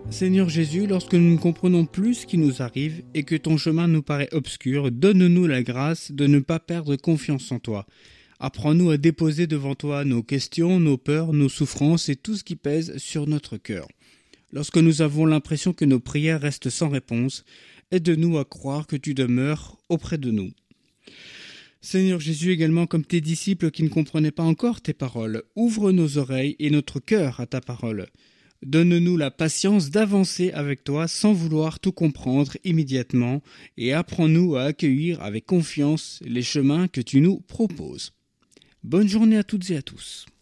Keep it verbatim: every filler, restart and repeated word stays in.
Seigneur Jésus, lorsque nous ne comprenons plus ce qui nous arrive et que ton chemin nous paraît obscur, donne-nous la grâce de ne pas perdre confiance en toi. Apprends-nous à déposer devant toi nos questions, nos peurs, nos souffrances et tout ce qui pèse sur notre cœur. Lorsque nous avons l'impression que nos prières restent sans réponse, aide-nous à croire que tu demeures auprès de nous. Seigneur Jésus, également comme tes disciples qui ne comprenaient pas encore tes paroles, ouvre nos oreilles et notre cœur à ta parole. Donne-nous la patience d'avancer avec toi sans vouloir tout comprendre immédiatement et apprends-nous à accueillir avec confiance les chemins que tu nous proposes. Bonne journée à toutes et à tous.